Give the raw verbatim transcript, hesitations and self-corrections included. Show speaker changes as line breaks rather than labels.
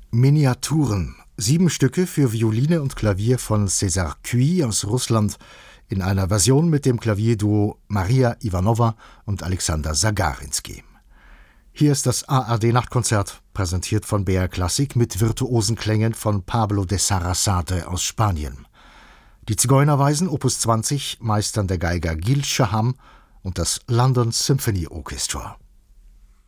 Miniaturen. Sieben Stücke für Violine und Klavier von César Cui aus Russland in einer Version mit dem Klavierduo Maria Iwanova und Alexander Sagarinski. Hier ist das A R D-Nachtkonzert, präsentiert von B R Klassik mit virtuosen Klängen von Pablo de Sarasate aus Spanien. Die Zigeunerweisen Opus zwanzig meistern der Geiger Gil Shaham und das London Symphony Orchestra.